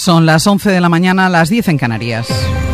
Son las 11 de la mañana, las 10 en Canarias.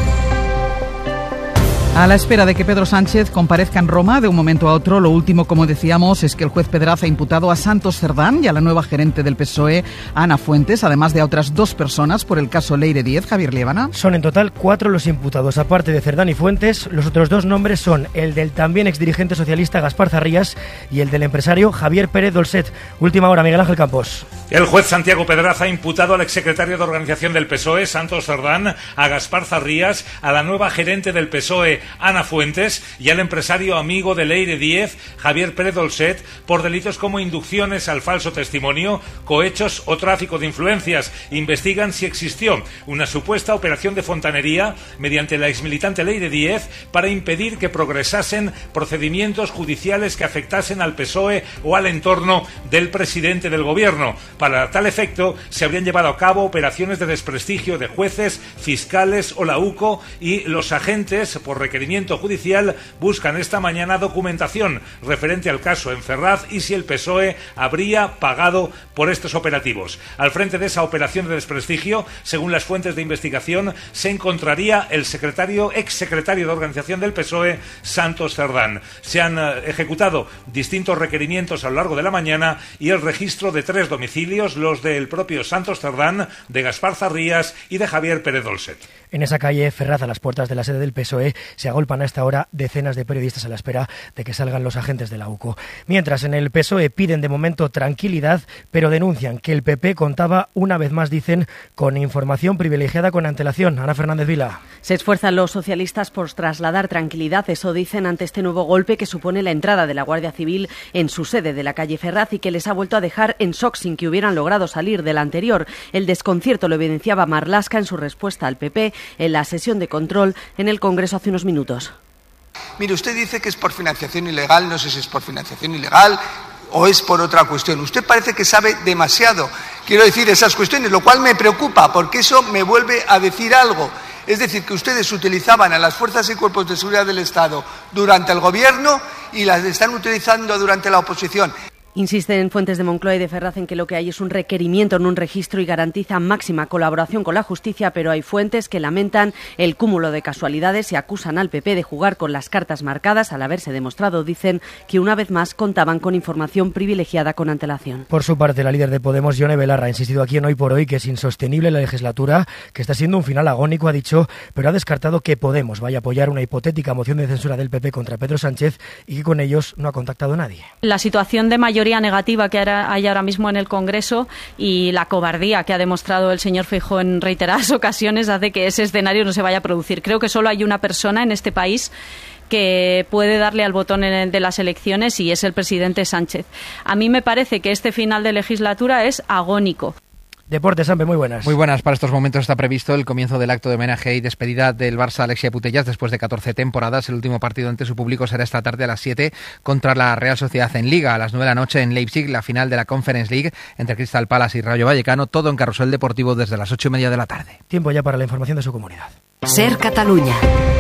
A la espera de que Pedro Sánchez comparezca en Roma de un momento a otro, lo último, como decíamos, es que el juez Pedraza ha imputado a Santos Cerdán y a la nueva gerente del PSOE, Ana Fuentes, además de a otras 2 personas por el caso Leire Díez. Javier Liébana. Son en total 4 los imputados. Aparte de Cerdán y Fuentes, los otros 2 nombres son el del también exdirigente socialista Gaspar Zarrías y el del empresario Javier Pérez Dolcet. Última hora, Miguel Ángel Campos. El juez Santiago Pedraza ha imputado al exsecretario de organización del PSOE, Santos Cerdán, a Gaspar Zarrías, a la nueva gerente del PSOE, Ana Fuentes, y al empresario amigo de Leire Díez, Javier Pérez Dolcet, por delitos como inducciones al falso testimonio, cohechos o tráfico de influencias. Investigan si existió una supuesta operación de fontanería mediante la exmilitante Leire Díez para impedir que progresasen procedimientos judiciales que afectasen al PSOE o al entorno del presidente del gobierno. Para tal efecto, se habrían llevado a cabo operaciones de desprestigio de jueces, fiscales o la UCO, y los agentes, por requerimiento judicial, buscan esta mañana documentación referente al caso en Ferraz y si el PSOE habría pagado por estos operativos. Al frente de esa operación de desprestigio, según las fuentes de investigación, se encontraría el exsecretario de organización del PSOE, Santos Cerdán. Se han ejecutado distintos requerimientos a lo largo de la mañana y el registro de 3 domicilios, los del propio Santos Cerdán, de Gaspar Zarrías y de Javier Pérez Dolcet. En esa calle Ferraz, a las puertas de la sede del PSOE, se agolpan a esta hora decenas de periodistas a la espera de que salgan los agentes de la UCO. Mientras, en el PSOE piden de momento tranquilidad, pero denuncian que el PP contaba, una vez más dicen, con información privilegiada con antelación. Ana Fernández Vila. Se esfuerzan los socialistas por trasladar tranquilidad, eso dicen, ante este nuevo golpe que supone la entrada de la Guardia Civil en su sede de la calle Ferraz y que les ha vuelto a dejar en shock sin que hubieran logrado salir de la anterior. El desconcierto lo evidenciaba Marlaska en su respuesta al PP en la sesión de control en el Congreso hace unos minutos. Mire, usted dice que es por financiación ilegal, no sé si es por financiación ilegal o es por otra cuestión. Usted parece que sabe demasiado, quiero decir, esas cuestiones, lo cual me preocupa, porque eso me vuelve a decir algo. Es decir, que ustedes utilizaban a las fuerzas y cuerpos de seguridad del Estado durante el gobierno y las están utilizando durante la oposición. Insisten fuentes de Moncloa y de Ferraz en que lo que hay es un requerimiento, no un registro, y garantizan máxima colaboración con la justicia, pero hay fuentes que lamentan el cúmulo de casualidades y acusan al PP de jugar con las cartas marcadas al haberse demostrado, dicen, que una vez más contaban con información privilegiada con antelación. Por su parte, la líder de Podemos, Ione Belarra, ha insistido aquí en Hoy por Hoy que es insostenible la legislatura, que está siendo un final agónico, ha dicho, pero ha descartado que Podemos vaya a apoyar una hipotética moción de censura del PP contra Pedro Sánchez y que con ellos no ha contactado nadie. La situación de mayoría negativa que hay ahora mismo en el Congreso y la cobardía que ha demostrado el señor Feijóo en reiteradas ocasiones hace que ese escenario no se vaya a producir. Creo que solo hay una persona en este país que puede darle al botón de las elecciones y es el presidente Sánchez. A mí me parece que este final de legislatura es agónico. Deportes, Sampe, muy buenas. Muy buenas. Para estos momentos está previsto el comienzo del acto de homenaje y despedida del Barça Alexia Putellas después de 14 temporadas. El último partido ante su público será esta tarde a las 7 contra la Real Sociedad en Liga. A las 9 de la noche en Leipzig, la final de la Conference League entre Crystal Palace y Rayo Vallecano. Todo en Carrusel Deportivo desde las 8:30 de la tarde. Tiempo ya para la información de su comunidad. Ser Catalunya.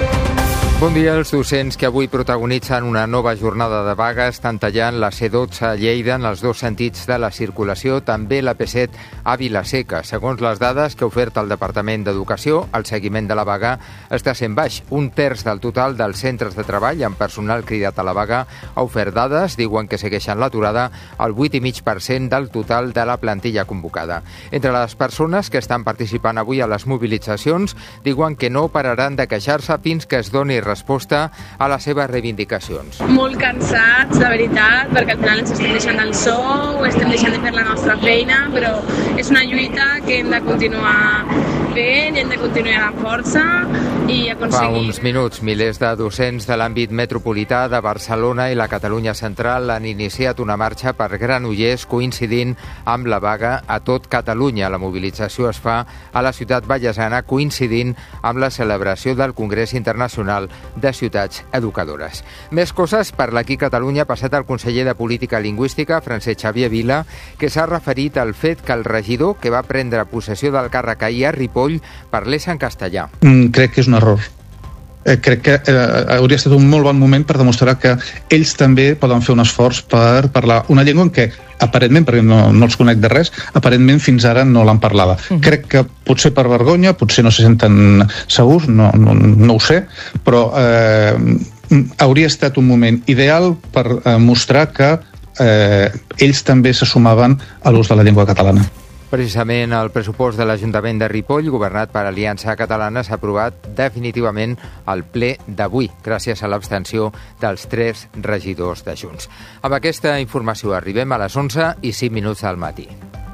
Bon dia. Els docents que avui protagonitzen una nova jornada de vaga estan tallant la C12 a Lleida en els 2 sentits de la circulació, també la P7 a Vila-seca. Segons les dades que ha ofert el Departament d'Educació, el seguiment de la vaga està sent baix. 1/3 del total dels centres de treball amb personal cridat a la vaga ha ofert dades, diuen que segueixen l'aturada al 8,5% del total de la plantilla convocada. Entre les persones que estan participant avui a les mobilitzacions, diuen que no pararan de queixar-se fins que es doni resposta a les seves reivindicacions. Molt cansats, de veritat, perquè al final ens estem deixant el sou, estem deixant de fer la nostra feina, però és una lluita que hem de continuar fent, hem de continuar amb força i aconseguir... Fa uns minuts, milers de docents de l'àmbit metropolità de Barcelona i la Catalunya Central han iniciat una marxa per Granollers coincidint amb la vaga a tot Catalunya. La mobilització es fa a la ciutat vallesana coincidint amb la celebració del Congrés Internacional de Ciutats Educadores. Més coses per l'Aquí Catalunya ha passat el conseller de Política Lingüística, Francesc Xavier Vila, que s'ha referit al fet que el regidor que va prendre possessió del càrrec ahir a Ripoll parlés en castellà. Crec que és un error. crec que hauria estat un molt bon moment per demostrar que ells també poden fer un esforç per parlar una llengua en què aparentment, perquè no els conec de res, aparentment fins ara no l'han parlada. Crec que potser per vergonya, potser no se senten segurs, no ho sé, però hauria estat un moment ideal per mostrar que ells també se sumaven a l'ús de la llengua catalana. Precisament el pressupost de l'Ajuntament de Ripoll, governat per Aliança Catalana, s'ha aprovat definitivament al ple d'avui, gràcies a l'abstenció dels 3 regidors de Junts. Amb aquesta informació arribem a les 11:05 del matí.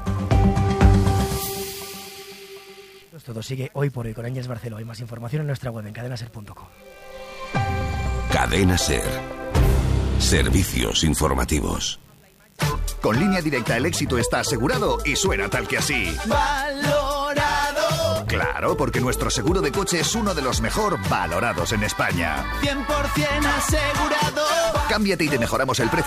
Todo sigue hoy por hoy con Ángels Barceló. Hay más información en nuestra web en cadenaser.com. Cadena Ser. Servicios informativos. Con Línea Directa el éxito está asegurado y suena tal que así. ¡Valorado! Claro, porque nuestro seguro de coche es uno de los mejor valorados en España. 100% asegurado. Cámbiate y te mejoramos el precio